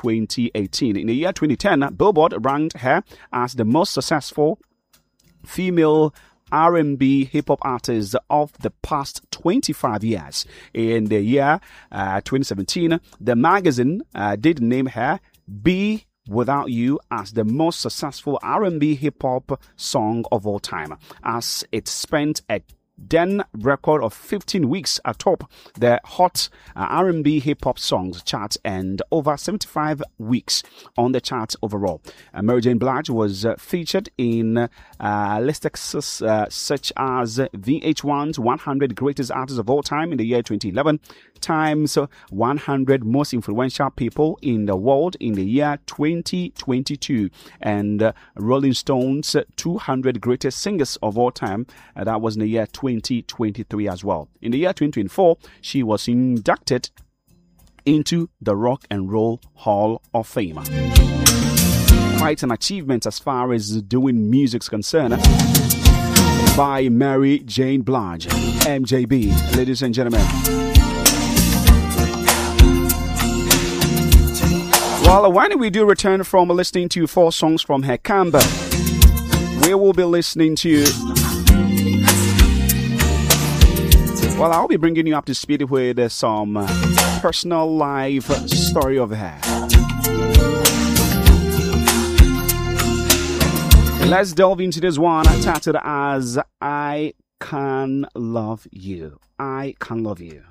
2018. In the year 2010, Billboard ranked her as the most successful female R&B hip-hop artist of the past 25 years. In the year 2017, the magazine did name her Be Without You as the most successful R&B hip-hop song of all time, as it spent a then record of 15 weeks atop the hot R&B hip-hop songs chart and over 75 weeks on the chart overall. Mary J. Blige was featured in lists such as VH1's 100 Greatest Artists of All Time in the year 2011, Time's 100 Most Influential People in the World in the year 2022, and Rolling Stone's 200 Greatest Singers of All Time. That was in the year 2023 as well. In the year 2024, she was inducted into the Rock and Roll Hall of Fame. Quite an achievement as far as doing music's concerned by Mary Jane Blige, MJB, ladies and gentlemen. Well, when we do return from listening to 4 songs from her comeback, we will be listening to... Well, I'll be bringing you up to speed with some personal life story of her. Let's delve into this one titled as I Can Love You. I Can Love You.